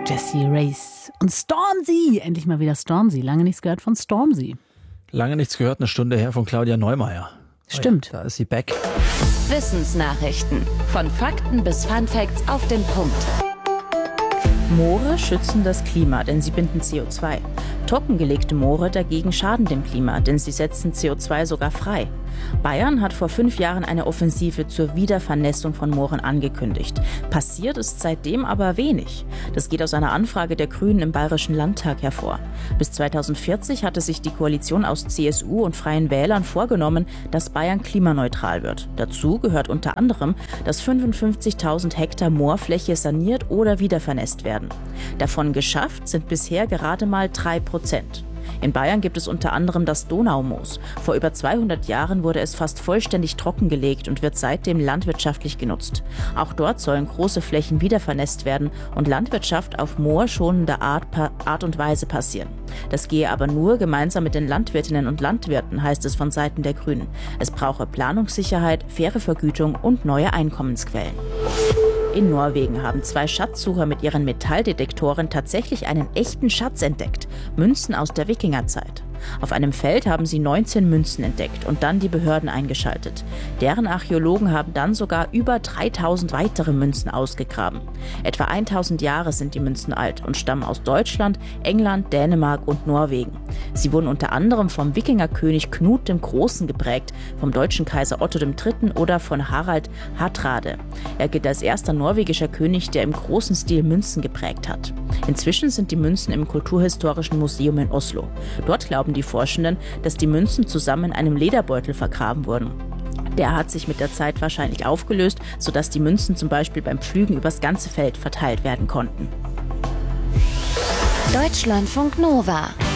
Jessie Race und Stormzy. Endlich mal wieder Stormzy. Lange nichts gehört von Stormzy. Lange nichts gehört, eine Stunde her von Claudia Neumeier. Stimmt. Oh ja, da ist sie back. Wissensnachrichten. Von Fakten bis Funfacts auf den Punkt. Moore schützen das Klima, denn sie binden CO2. Trockengelegte Moore dagegen schaden dem Klima, denn sie setzen CO2 sogar frei. Bayern hat vor 5 Jahren eine Offensive zur Wiedervernässung von Mooren angekündigt. Passiert ist seitdem aber wenig. Das geht aus einer Anfrage der Grünen im Bayerischen Landtag hervor. Bis 2040 hatte sich die Koalition aus CSU und Freien Wählern vorgenommen, dass Bayern klimaneutral wird. Dazu gehört unter anderem, dass 55.000 Hektar Moorfläche saniert oder wiedervernässt werden. Davon geschafft sind bisher gerade mal 3%. In Bayern gibt es unter anderem das Donaumoos. Vor über 200 Jahren wurde es fast vollständig trockengelegt und wird seitdem landwirtschaftlich genutzt. Auch dort sollen große Flächen wiedervernässt werden und Landwirtschaft auf moorschonende Art und Weise passieren. Das gehe aber nur gemeinsam mit den Landwirtinnen und Landwirten, heißt es von Seiten der Grünen. Es brauche Planungssicherheit, faire Vergütung und neue Einkommensquellen. In Norwegen haben 2 Schatzsucher mit ihren Metalldetektoren tatsächlich einen echten Schatz entdeckt. Münzen aus der Wikingerzeit. Auf einem Feld haben sie 19 Münzen entdeckt und dann die Behörden eingeschaltet. Deren Archäologen haben dann sogar über 3000 weitere Münzen ausgegraben. Etwa 1000 Jahre sind die Münzen alt und stammen aus Deutschland, England, Dänemark und Norwegen. Sie wurden unter anderem vom Wikingerkönig Knut dem Großen geprägt, vom deutschen Kaiser Otto III. Oder von Harald Hardrade. Er gilt als erster norwegischer König, der im großen Stil Münzen geprägt hat. Inzwischen sind die Münzen im Kulturhistorischen Museum in Oslo. Dort glauben die Forschenden, dass die Münzen zusammen in einem Lederbeutel vergraben wurden. Der hat sich mit der Zeit wahrscheinlich aufgelöst, sodass die Münzen zum Beispiel beim Pflügen übers ganze Feld verteilt werden konnten. Deutschlandfunk Nova.